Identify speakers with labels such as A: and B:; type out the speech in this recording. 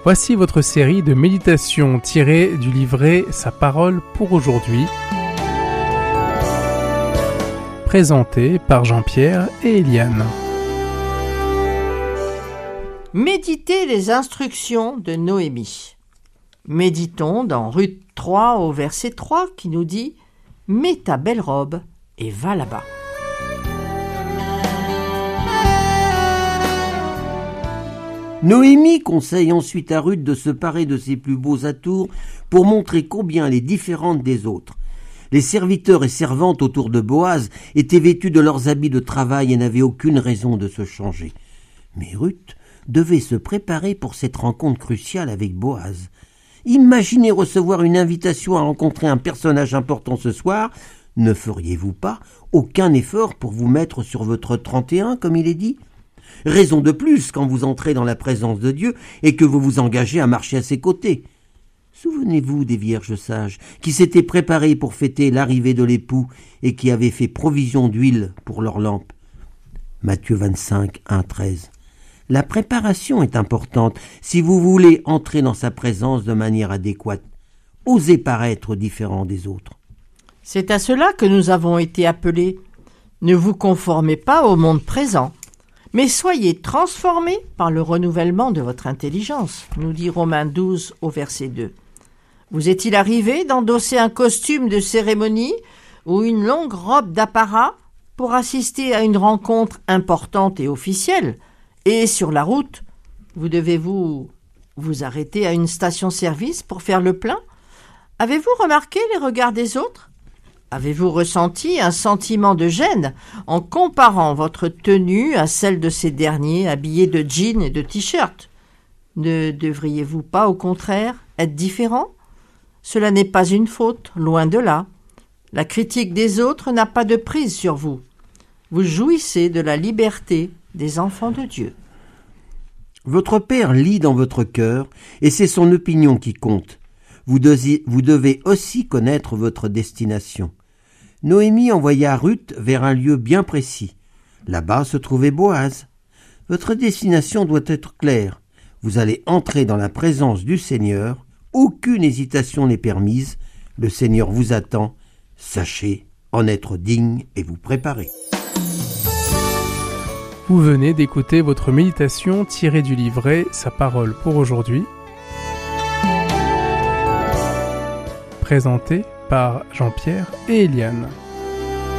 A: Voici votre série de méditations tirées du livret Sa parole pour aujourd'hui, présentée par Jean-Pierre et Eliane.
B: Méditez les instructions de Noémie. Méditons dans Ruth 3 au verset 3 qui nous dit « Mets ta belle robe et va là-bas ».
C: Noémie conseille ensuite à Ruth de se parer de ses plus beaux atours pour montrer combien elle est différente des autres. Les serviteurs et servantes autour de Boaz étaient vêtus de leurs habits de travail et n'avaient aucune raison de se changer. Mais Ruth devait se préparer pour cette rencontre cruciale avec Boaz. Imaginez recevoir une invitation à rencontrer un personnage important ce soir. Ne feriez-vous pas aucun effort pour vous mettre sur votre 31, comme il est dit ? Raison de plus quand vous entrez dans la présence de Dieu et que vous vous engagez à marcher à ses côtés. Souvenez-vous des vierges sages qui s'étaient préparées pour fêter l'arrivée de l'époux et qui avaient fait provision d'huile pour leurs lampes. Matthieu 25, 1, 13. La préparation est importante si vous voulez entrer dans sa présence de manière adéquate. Osez paraître différent des autres.
B: C'est à cela que nous avons été appelés. Ne vous conformez pas au monde présent, mais soyez transformés par le renouvellement de votre intelligence, nous dit Romains 12 au verset 2. Vous est-il arrivé d'endosser un costume de cérémonie ou une longue robe d'apparat pour assister à une rencontre importante et officielle, et sur la route, vous devez vous arrêter à une station-service pour faire le plein? Avez-vous remarqué les regards des autres? Avez-vous ressenti un sentiment de gêne en comparant votre tenue à celle de ces derniers habillés de jeans et de t-shirt? Ne devriez-vous pas, au contraire, être différent? Cela n'est pas une faute, loin de là. La critique des autres n'a pas de prise sur vous. Vous jouissez de la liberté des enfants de Dieu.
C: Votre Père lit dans votre cœur et c'est son opinion qui compte. Vous devez aussi connaître votre destination. Noémie envoya Ruth vers un lieu bien précis. Là-bas se trouvait Boaz. Votre destination doit être claire. Vous allez entrer dans la présence du Seigneur. Aucune hésitation n'est permise. Le Seigneur vous attend. Sachez en être digne et vous préparer.
A: Vous venez d'écouter votre méditation tirée du livret Sa parole pour aujourd'hui, présentée par Jean-Pierre et Eliane.